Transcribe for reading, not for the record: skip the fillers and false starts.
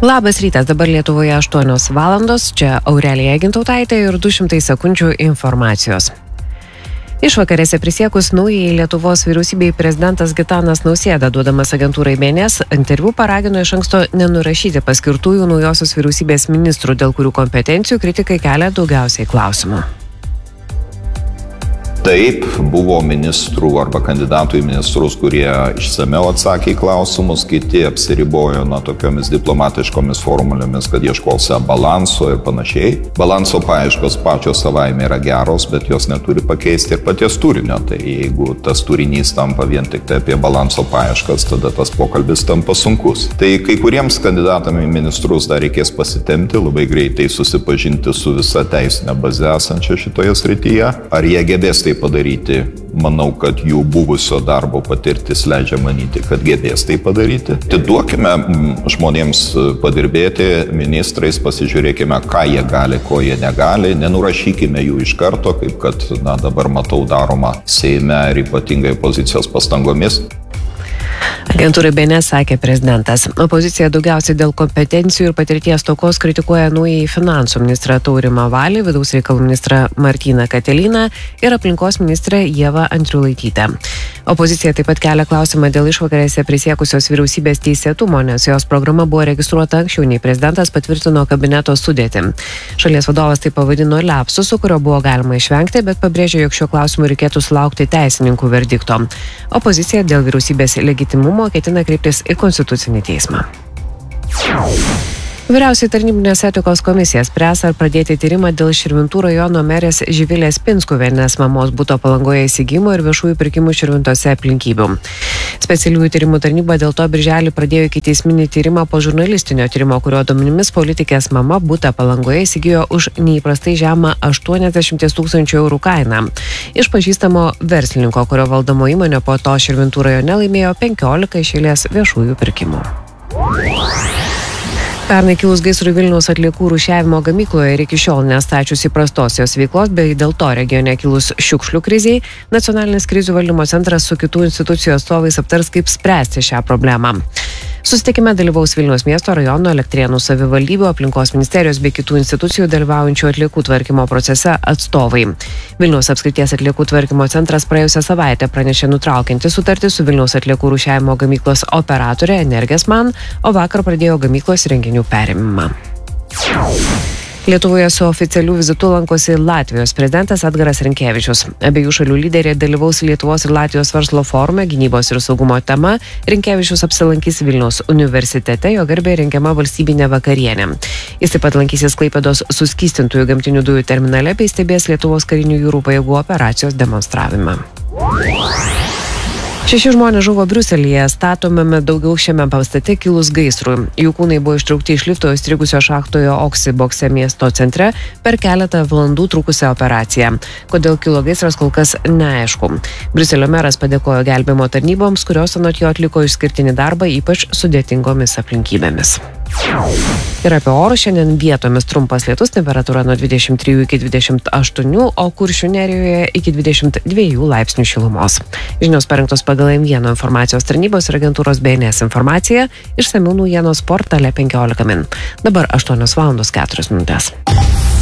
Labas rytas, dabar Lietuvoje 8 valandos, čia Aurelija Gintautaitė ir 200 sekundžių informacijos. Išvakarėse prisiekus naujai Lietuvos vyriausybei prezidentas Gitanas Nausėda, duodamas agentūrai BNS, interviu paragino iš anksto nenurašyti paskirtųjų naujosios vyriausybės ministrų, dėl kurių kompetencijų kritikai kelia daugiausiai klausimų. Taip, buvo ministrų arba kandidatų į ministrus, kurie išsameu atsakė į klausimus, kiti apsiribojo tokiomis diplomatiškomis formulėmis, kad ieškose balanso ir panašiai. Balanso paieškos pačios savaime yra geros, bet jos neturi pakeisti ir paties turinio. Tai jeigu tas turinys tampa vien tik tai apie balanso paieškas, tada tas pokalbis tampa sunkus. Tai kai kuriems kandidatams į ministrus dar reikės pasitemti, labai greitai susipažinti su visa teisinė baze esančia šitoje srityje. Ar jie gebės tai padaryti? Manau, kad jų buvusio darbo patirtis leidžia manyti, kad gebės tai padaryti. Atiduokime žmonėms padirbėti, ministrais pasižiūrėkime, ką jie gali, ko jie negali, nenurašykime jų iš karto, kaip kad dabar matau daroma Seime ir ypatingai opozicijos pastangomis. Agentūrai BNS sakė prezidentas. Opozicija daugiausiai dėl kompetencijų ir patirties stokos kritikuoja naująjį finansų ministrą Taurimą Valį, vidaus reikalų ministrą Martyną Katiliną ir aplinkos ministrę Ievą Andriulaitytę. Opozicija taip pat kelia klausimą dėl išvakarėse prisiekusios vyriausybės teisėtumo, nes jos programa buvo registruota anksčiau nei prezidentas patvirtino kabineto sudėtį. Šalies vadovas tai pavadino liapsusu, kurio buvo galima išvengti, bet pabrėžė, jog šiuo klausimu reikėtų sulaukti teisininkų verdikto. Opozicija dėl vyriausybės legitimumo ketina kreiptis į Konstitucinį teismą. Vyriausioji tarnybinės etikos komisija spręs, ar pradėti tyrimą dėl Širvintų rajono merės Živilės Pinskuvienės mamos buto Palangoje įsigijimo ir viešųjų pirkimų Širvintose aplinkybių. Specialiųjų tyrimų tarnyba dėl to birželį pradėjo ikiteisminį tyrimą po žurnalistinio tyrimo, kurio duomenimis politikės mama butą Palangoje įsigijo už neįprastai žemą 80 000 eurų kainą. Iš pažįstamo verslininko, kurio valdomo įmonė po to Širvintų rajone laimėjo 15 iš eilės viešųjų pirkimų. Pernai kilus gaisrui Vilniaus atliekų rūšiavimo gamykloje ir iki šiol nestačius įprastos jos veiklos, bei dėl to regione kilus šiukšlių krizei, Nacionalinis krizių valdymo centras su kitų institucijų atstovais aptars, kaip spręsti šią problemą. Susitikime dalyvaus Vilniaus miesto, rajono, Elektrėnų savivaldybių, aplinkos ministerijos bei kitų institucijų dalyvaujančių atliekų tvarkymo procese atstovai. Vilniaus apskrities atliekų tvarkymo centras praėjusią savaitę pranešė nutraukianti sutartį su Vilniaus atliekų rūšiavimo gamyklos operatore Energesman, o vakar pradėjo gamyklos renginių perėmimą. Lietuvoje su oficialiu vizitu lankosi Latvijos prezidentas Edgaras Rinkevičius. Abiejų šalių lyderiai dalyvaus Lietuvos ir Latvijos verslo forume gynybos ir saugumo tema. Rinkevičius apsilankys Vilniaus universitete, jo garbei rengiama valstybinė vakarienė. Jis taip pat lankysis Klaipėdos suskystintųjų gamtinių dujų terminale bei stebės Lietuvos karinių jūrų pajėgų operacijos demonstravimą. 6 žmonės žuvo Briuselyje statomame daugiaaukščiame pastate kilus gaisrui. Jų kūnai buvo ištraukti iš lifto įstrigusio šachtoje Oksibokse miesto centre per keletą valandų trukusią operaciją. Kodėl kilo gaisras, kol kas neaišku. Briuselio meras padėkojo gelbėjimo tarnyboms, kurios anot jo atliko išskirtinį darbą ypač sudėtingomis aplinkybėmis. Ir apie orus šiandien vietomis trumpas lietus, temperatūra nuo 23 iki 28, o Kuršių nerijoje iki 22 laipsnių šilumos. Žinios parengtos pagal M1 informacijos tarnybos ir agentūros BNS informacija, išsamių naujienos portale 15 min. Dabar 8 valandos 4 minutės.